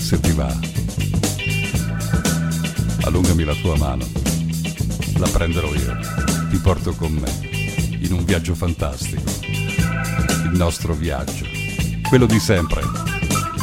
Se ti va, allungami la tua mano, la prenderò io, ti porto con me in un viaggio fantastico, il nostro viaggio, quello di sempre.